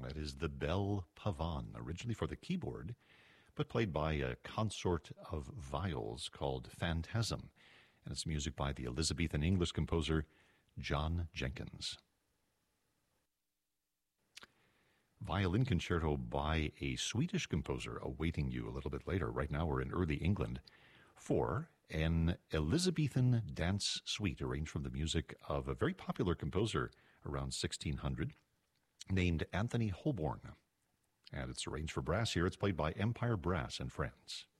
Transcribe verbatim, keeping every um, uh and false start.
That is the Belle Pavane, originally for the keyboard, but played by a consort of viols called Phantasm, and it's music by the Elizabethan English composer John Jenkins. Violin concerto by a Swedish composer awaiting you a little bit later. Right now we're in early England for an Elizabethan dance suite arranged from the music of a very popular composer around sixteen hundred named Anthony Holborn. And it's arranged for brass here. It's played by Empire Brass and Friends.